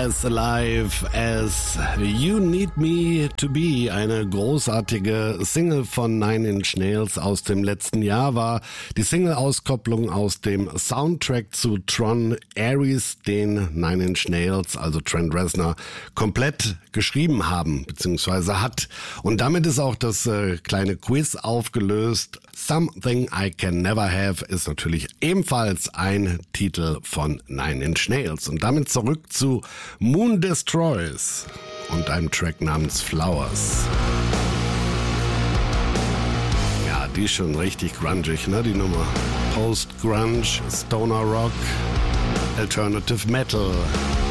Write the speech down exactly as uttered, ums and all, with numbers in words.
as alive as you need me to be. Eine großartige Single von Nine Inch Nails aus dem letzten Jahr war die Single-Auskopplung aus dem Soundtrack zu Tron Ares, den Nine Inch Nails, also Trent Reznor, komplett geschrieben haben, beziehungsweise hat. Und damit ist auch das äh, kleine Quiz aufgelöst. Something I Can Never Have ist natürlich ebenfalls ein Titel von Nine Inch Nails. Und damit zurück zu Moon Destroys und einem Track namens Flowers. Ja, die ist schon richtig grungig, ne, die Nummer. Post-Grunge, Stoner Rock, Alternative Metal.